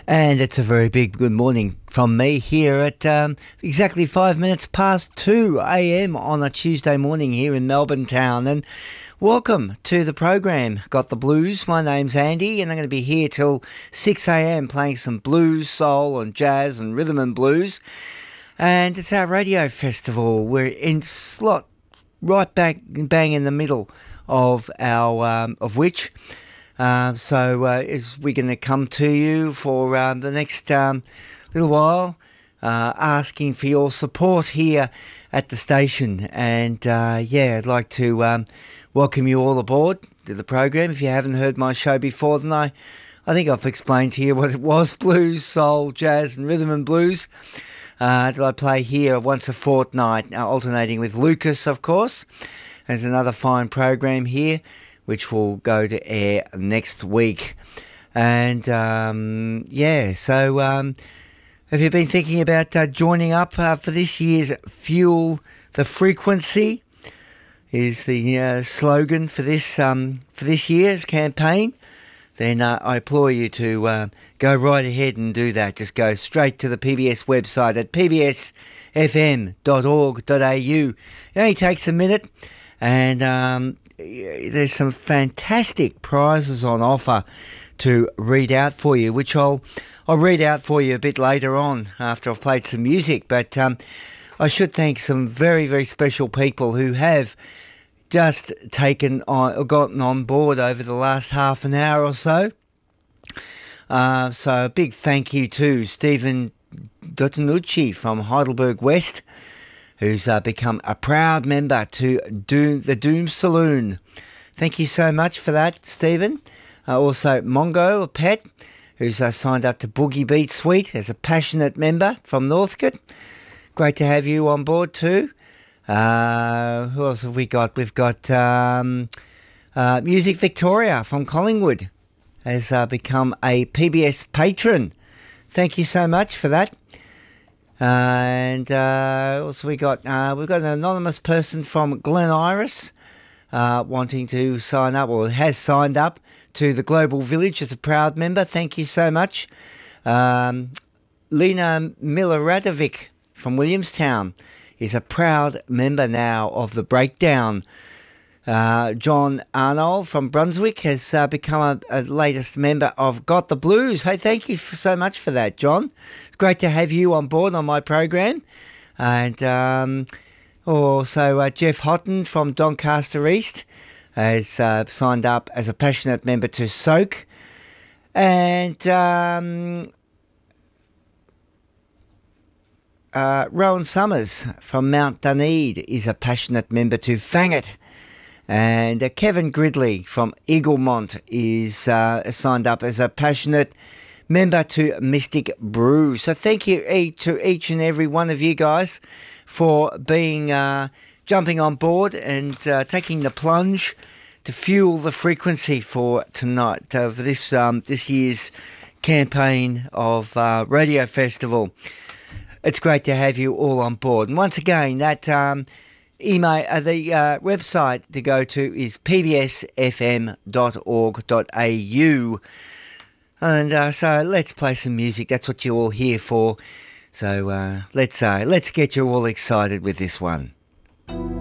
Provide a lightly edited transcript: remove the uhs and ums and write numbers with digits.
And it's a very big good morning from me here at exactly 5 minutes past 2 a.m. on a Tuesday morning here in Melbourne town. And welcome to the program, Got the Blues. My name's Andy and I'm going to be here till 6 a.m. playing some blues, soul and jazz and rhythm and blues. And it's our radio festival. We're in slot right bang in the middle of our of which. Is we're going to come to you for the next little while, asking for your support here at the station. And I'd like to welcome you all aboard to the program. If you haven't heard my show before, then I think I've explained to you what it was: blues, soul, jazz, and rhythm and blues. That I play here once a fortnight, alternating with Lucas, of course. There's another fine program here, which will go to air next week. And, have you been thinking about joining up for this year's Fuel the Frequency? Is the slogan for this year's campaign. Then I implore you to go right ahead and do that. Just go straight to the PBS website at pbsfm.org.au. It only takes a minute, and there's some fantastic prizes on offer to read out for you, which I'll read out for you a bit later on after I've played some music. But I should thank some very, very special people who have just gotten on board over the last half an hour or so. So a big thank you to Stephen Dotanucci from Heidelberg West, who's become a proud member to the Doom Saloon. Thank you so much for that, Stephen. Also, Mongo, a pet, who's signed up to Boogie Beat Suite as a passionate member from Northcote. Great to have you on board too. Who else have we got? We've got Music Victoria from Collingwood has become a PBS patron. Thank you so much for that. Also we've got an anonymous person from Glen Iris wanting to sign up, or has signed up to the Global Village as a proud member. Thank you so much. Lena Miloradavic from Williamstown is a proud member now of the Breakdown. John Arnold from Brunswick has become a latest member of Got the Blues. Hey, thank you so much for that, John. It's great to have you on board on my program. And also Jeff Houghton from Doncaster East has signed up as a passionate member to Soak. And Rowan Summers from Mount Dunedin is a passionate member to Fang It. And Kevin Gridley from Eaglemont is signed up as a passionate member to Mystic Brew. So thank you to each and every one of you guys for being jumping on board and taking the plunge to fuel the frequency for tonight, for this year's campaign of Radio Festival. It's great to have you all on board. And once again, that the website to go to is pbsfm.org.au. And so let's play some music. That's what you're all here for. So let's get you all excited with this one.